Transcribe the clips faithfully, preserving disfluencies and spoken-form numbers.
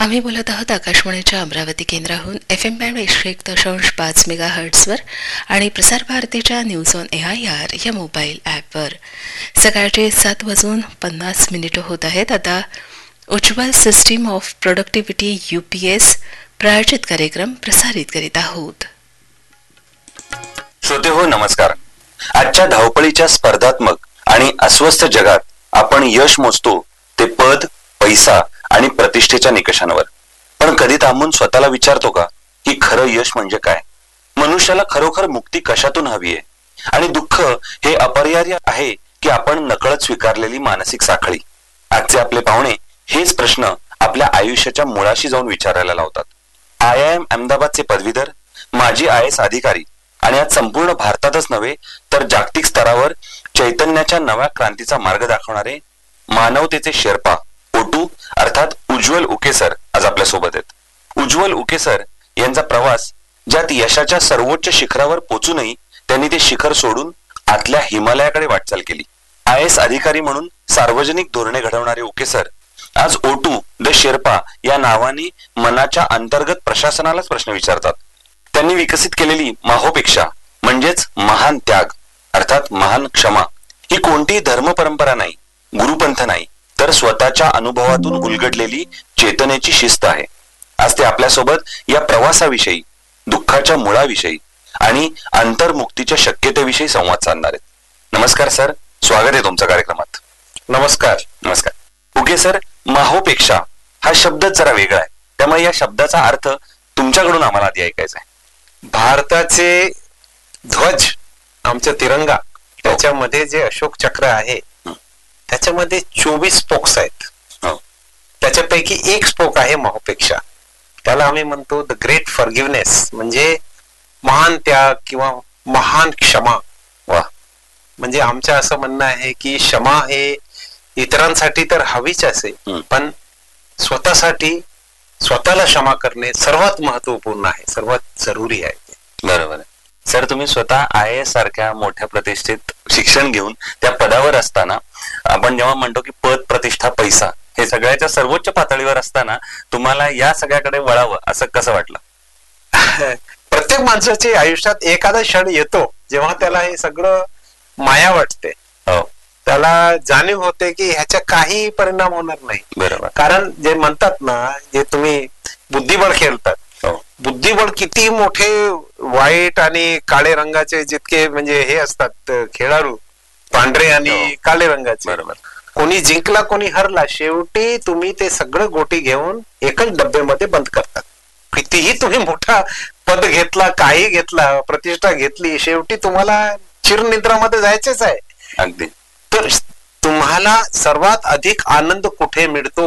आम्ही बोलत आहोत आकाशवाणीच्या अमरावती केंद्राहून एफ एम बँड एकशे एक दशांश पाच मेगा हर्ट्सवर आणि प्रसार भारतीच्या news on A I R या मोबाईल ॲपवर. सकाळचे सात वाजून पन्नास मिनिटं होत आहेत. आता उज्ज्वल system of productivity U P S प्रायोजित कार्यक्रम प्रसारित करीत आहोत. श्रोते हो, नमस्कार. आजच्या धावपळीच्या स्पर्धात्मक आणि अस्वस्थ जगात आपण यश मोजतो ते पद, पैसा आणि प्रतिष्ठेच्या निकषांवर. पण कधी थांबून स्वतःला विचारतो का की खरं यश म्हणजे काय? मनुष्याला खरोखर मुक्ती कशातून हवी आहे? आणि दुःख हे अपरिहार्य आहे की आपण नकळत स्वीकारलेली मानसिक साखळी? आजचे आपले पाहुणे हेच प्रश्न आपल्या आयुष्याच्या मुळाशी जाऊन विचारायला लावतात. आय आय एम अहमदाबादचे पदवीधर, माजी आय एस अधिकारी आणि आज संपूर्ण भारतातच नव्हे तर जागतिक स्तरावर चैतन्याच्या नव्या क्रांतीचा मार्ग दाखवणारे मानवतेचे शेर्पा ओटू अर्थात उज्ज्वल उकेसर आज आपल्या सोबत आहेत. उज्ज्वल उकेसर यांचा प्रवास, ज्यात यशाच्या सर्वोच्च शिखरावर पोचूनही त्यांनी ते शिखर सोडून आतल्या हिमालयाकडे वाटचाल केली. आय एस अधिकारी म्हणून सार्वजनिक धोरणे घडवणारे उकेसर आज ओटू द शेर्पा या नावाने मनाच्या अंतर्गत प्रशासनालाच प्रश्न विचारतात. त्यांनी विकसित केलेली माहोपेक्षा म्हणजेच महान त्याग अर्थात महान क्षमा ही कोणतीही धर्म परंपरा नाही, गुरुपंथ नाही, तर स्वतःच्या अनुभवातून उलगडलेली चेतनेची शिस्त आहे. आज ते आपल्यासोबत या प्रवासाविषयी, दुःखाच्या मुळाविषयी आणि अंतर्मुक्तीच्या शक्यतेविषयी संवाद साधणार आहेत. नमस्कार सर, स्वागत आहे तुमच्या कार्यक्रमात. नमस्कार. नमस्कार उके सर. माहोपेक्षा हा शब्दच जरा वेगळा आहे, त्यामुळे या शब्दाचा अर्थ तुमच्याकडून आम्हाला आधी ऐकायचा आहे. भारताचे ध्वज, आमचा तिरंगा, त्याच्यामध्ये जे अशोक चक्र आहे त्याच्यामध्ये चोवीस स्पोक्स आहेत. त्याच्यापैकी एक स्पोक आहे माहोपेक्षा. त्याला आम्ही म्हणतो द ग्रेट फॉरगिव्हनेस, म्हणजे महान त्याग किंवा महान क्षमा. वा. म्हणजे आमचं असं म्हणणं आहे की क्षमा हे इतरांसाठी तर हवीच असेल, पण स्वतःसाठी स्वतःला क्षमा करणे सर्वात महत्वपूर्ण आहे, सर्वात जरुरी आहे. बरोबर आहे सर. तुम्ही स्वतः आय एस सारख्या मोठ्या प्रतिष्ठित शिक्षण घेऊन त्या पदावर असताना, आपण जेव्हा म्हणतो की पद, प्रतिष्ठा, पैसा हे सगळ्याच्या सर्वोच्च पातळीवर असताना तुम्हाला या सगळ्याकडे वळावं असं कसं वाटलं? प्रत्येक माणसाच्या आयुष्यात एखादा क्षण येतो जेव्हा त्याला हे सगळं माया वाटते. हो. त्याला जाणीव होते की ह्याचा काही परिणाम होणार नाही. बरोबर. कारण जे म्हणतात ना, जे तुम्ही बुद्धिबळ खेळतात, बुद्धिबळ किती मोठे व्हाईट आणि काळे रंगाचे जितके म्हणजे हे असतात खेळाडू, पांढरे आणि काळे रंगाचे, बरोबर, कोणी जिंकला कोणी हरला, शेवटी तुम्ही ते सगळं गोटी घेऊन एकच डब्यामध्ये बंद करतात. कितीही तुम्ही मोठा पद घेतला, काही घेतला, प्रतिष्ठा घेतली, शेवटी तुम्हाला चिरनिद्रामध्ये जायचेच आहे. अगदी. तर तुम्हाला सर्वात अधिक आनंद कुठे मिळतो?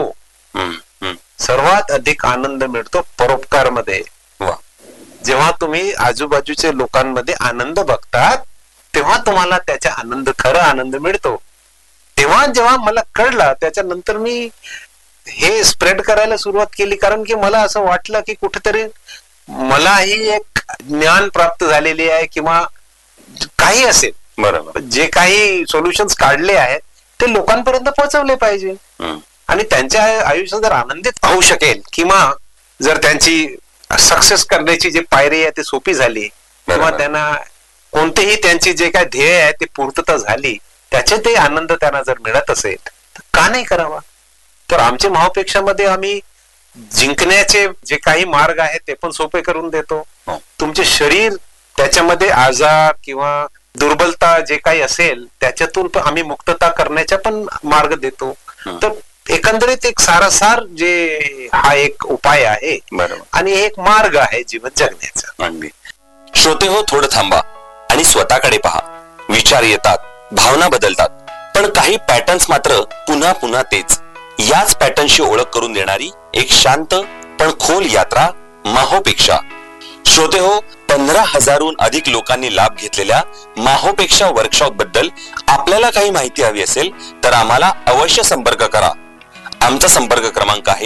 सर्वात अधिक आनंद मिळतो परोपकार मध्ये. जेव्हा तुम्ही आजूबाजूच्या लोकांमध्ये आनंद बघतात तेव्हा तुम्हाला त्याचा आनंद, खरा आनंद मिळतो. तेव्हा जेव्हा मला कळलं, त्याच्यानंतर मी हे स्प्रेड करायला सुरुवात केली, कारण की मला असं वाटलं की कुठेतरी मलाही एक ज्ञान प्राप्त झालेली आहे किंवा काही असेल. बरोबर. जे काही सोल्युशन्स काढले आहेत ते लोकांपर्यंत पोहोचवले पाहिजे आणि त्यांच्या आयुष्यात जर आनंदित होऊ शकेल किंवा जर त्यांची सक्सेस करण्याची जी पायरी आहे ती सोपी झाली किंवा त्यांना कोणतेही त्यांची जे काही ध्येय आहे ते पूर्तता झाली, त्याचे ते आनंद त्यांना जर मिळत असेल तर का नाही करावा? तर आमच्या माहोपेक्षामध्ये आम्ही जिंकण्याचे जे काही मार्ग आहेत ते पण सोपे करून देतो. तुमचे शरीर त्याच्यामध्ये आजार किंवा दुर्बलता जे काही असेल त्याच्यातून पण आम्ही मुक्तता करण्याचा पण मार्ग देतो. तर एकंदरीत एक सारासार जे हा एक उपाय आहे. बरोबर. आणि एक मार्ग आहे जीवन जगण्याचा. अगदी. श्रोते हो, थोडं थांबा आणि स्वतःकडे पहा. विचार येतात, भावना बदलतात, पण काही पॅटर्न्स मात्र पुन्हा पुन्हा तेच. याच पॅटर्नशी ओळख करून देणारी एक शांत पण खोल यात्रा माहोपेक्षा. श्रोते हो, पंधरा हजारहून अधिक लोकांनी लाभ घेतलेल्या माहोपेक्षा वर्कशॉप बद्दल आपल्याला काही माहिती हवी असेल तर आम्हाला अवश्य संपर्क करा. आमचा संपर्क क्रमांक आहे